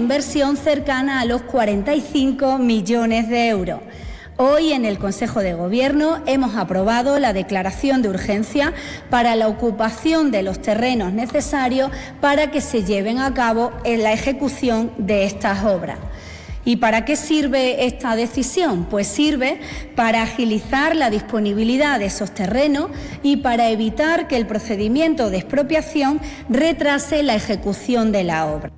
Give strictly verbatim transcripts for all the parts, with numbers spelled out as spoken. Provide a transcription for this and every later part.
inversión cercana a los cuarenta y cinco millones de euros. Hoy en el Consejo de Gobierno hemos aprobado la declaración de urgencia para la ocupación de los terrenos necesarios para que se lleven a cabo en la ejecución de estas obras. ¿Y para qué sirve esta decisión? Pues sirve para agilizar la disponibilidad de esos terrenos y para evitar que el procedimiento de expropiación retrase la ejecución de la obra.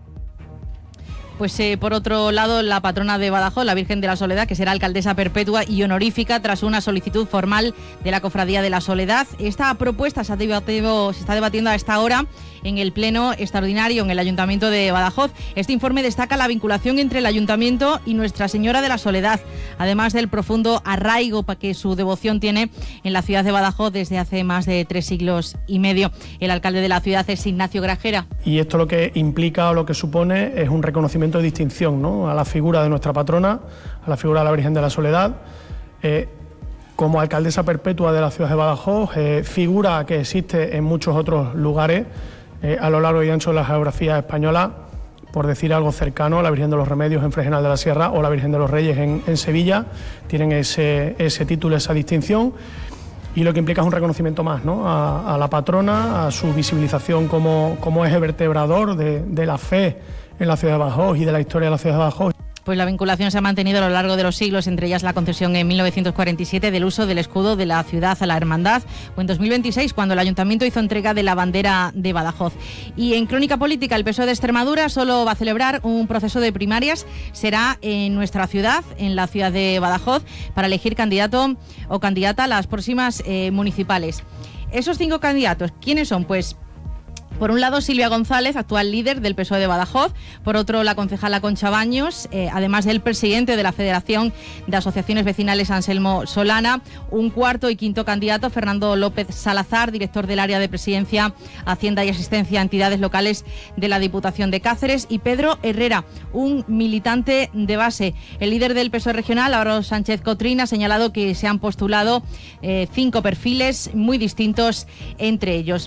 Pues eh, por otro lado, la patrona de Badajoz, la Virgen de la Soledad, que será alcaldesa perpetua y honorífica tras una solicitud formal de la Cofradía de la Soledad. Esta propuesta se, ha debatido, se está debatiendo a esta hora en el Pleno Extraordinario en el Ayuntamiento de Badajoz. Este informe destaca la vinculación entre el Ayuntamiento y Nuestra Señora de la Soledad, además del profundo arraigo que su devoción tiene en la ciudad de Badajoz desde hace más de tres siglos y medio. El alcalde de la ciudad es Ignacio Grajera. Y esto lo que implica o lo que supone es un reconocimiento de distinción, ¿no?, a la figura de nuestra patrona, a la figura de la Virgen de la Soledad. Eh, como alcaldesa perpetua de la ciudad de Badajoz, eh, figura que existe en muchos otros lugares eh, a lo largo y ancho de la geografía española, por decir algo cercano, la Virgen de los Remedios en Fregenal de la Sierra o la Virgen de los Reyes en, en Sevilla, tienen ese, ese título, esa distinción. Y lo que implica es un reconocimiento más, ¿no?, a, a la patrona, a su visibilización como, como eje vertebrador de, de la fe en la ciudad de Badajoz y de la historia de la ciudad de Badajoz. Pues la vinculación se ha mantenido a lo largo de los siglos, entre ellas la concesión en mil novecientos cuarenta y siete del uso del escudo de la ciudad a la hermandad, o en dos mil veintiséis cuando el Ayuntamiento hizo entrega de la bandera de Badajoz. Y en crónica política, el P S O E de Extremadura solo va a celebrar un proceso de primarias, será en nuestra ciudad, en la ciudad de Badajoz, para elegir candidato o candidata a las próximas eh, municipales. Esos cinco candidatos, ¿quiénes son? Pues por un lado, Silvia González, actual líder del P S O E de Badajoz. Por otro, la concejala Concha Baños, eh, además del presidente de la Federación de Asociaciones Vecinales, Anselmo Solana. Un cuarto y quinto candidato, Fernando López Salazar, director del área de Presidencia, Hacienda y Asistencia a Entidades Locales de la Diputación de Cáceres. Y Pedro Herrera, un militante de base. El líder del P S O E regional, Álvaro Sánchez Cotrín, ha señalado que se han postulado eh, cinco perfiles muy distintos entre ellos.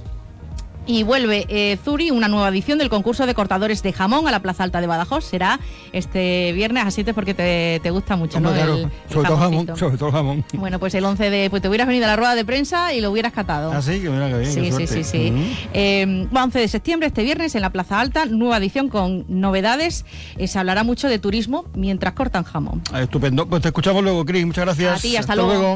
Y vuelve eh, Zuri, una nueva edición del concurso de cortadores de jamón a la Plaza Alta de Badajoz. Será este viernes a siete porque te, te gusta mucho, Hombre, ¿no? Claro, el, el sobre todo jamón, sobre todo jamón. Bueno, pues el once de... Pues te hubieras venido a la rueda de prensa y lo hubieras catado. Ah, sí, que mira que bien, Sí, qué sí, suerte. sí, sí. Uh-huh. eh, once de septiembre, este viernes, en la Plaza Alta, nueva edición con novedades. Eh, se hablará mucho de turismo mientras cortan jamón. Ah, estupendo. Pues te escuchamos luego, Cris. Muchas gracias. A ti, hasta, hasta luego. luego.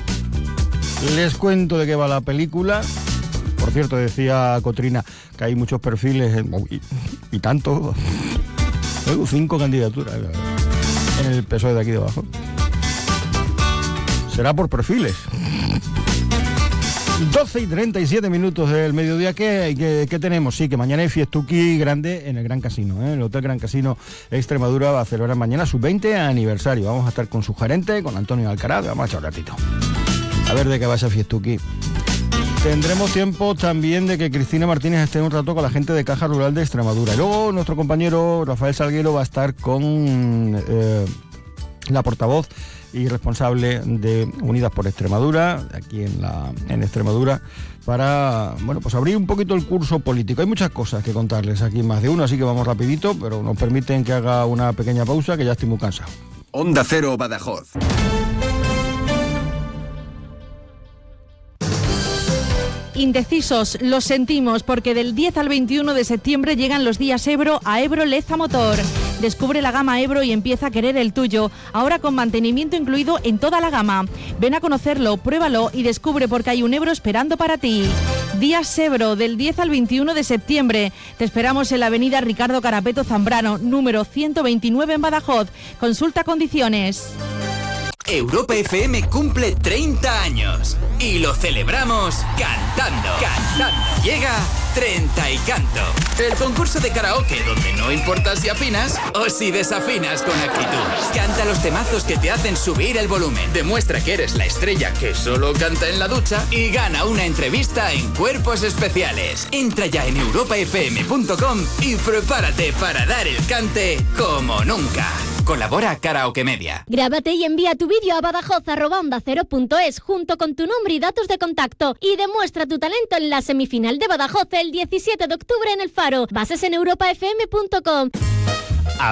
Les cuento de qué va la película. Por cierto, decía Cotrina que hay muchos perfiles y, y tanto. Luego cinco candidaturas en el P S O E de aquí de abajo. Será por perfiles. doce y treinta y siete minutos del mediodía. ¿Qué, qué, qué tenemos? Sí, que mañana hay fiestuki grande en el Gran Casino, ¿eh? El Hotel Gran Casino Extremadura va a celebrar mañana su veinte aniversario. Vamos a estar con su gerente, con Antonio Alcaraz. Vamos a echar un ratito a ver de qué va ese fiestuki. Tendremos tiempo también de que Cristina Martínez esté un rato con la gente de Caja Rural de Extremadura. Y luego nuestro compañero Rafael Salguero va a estar con eh, la portavoz y responsable de Unidas por Extremadura, aquí en, la, en Extremadura, para bueno, pues abrir un poquito el curso político. Hay muchas cosas que contarles aquí, más de uno, así que vamos rapidito, pero nos permiten que haga una pequeña pausa, que ya estoy muy cansado. Onda Cero Badajoz. Indecisos, lo sentimos, porque del diez al veintiuno de septiembre llegan los días Ebro a Ebro Leza Motor. Descubre la gama Ebro y empieza a querer el tuyo, ahora con mantenimiento incluido en toda la gama. Ven a conocerlo, pruébalo y descubre por qué hay un Ebro esperando para ti. Días Ebro, del diez al veintiuno de septiembre. Te esperamos en la avenida Ricardo Carapeto Zambrano, número ciento veintinueve en Badajoz. Consulta condiciones. Europa F M cumple treinta años y lo celebramos cantando. Cantando. Llega Treinta y Canto, el concurso de karaoke donde no importa si afinas o si desafinas con actitud. Canta los temazos que te hacen subir el volumen. Demuestra que eres la estrella que solo canta en la ducha y gana una entrevista en Cuerpos Especiales. Entra ya en europa f m punto com y prepárate para dar el cante como nunca. Colabora Karaoke Media. Grábate y envía tu vídeo a badajoz arroba onda cero punto es junto con tu nombre y datos de contacto y demuestra tu talento en la semifinal de Badajoz el diecisiete de octubre en El Faro. Bases en europa f m punto com.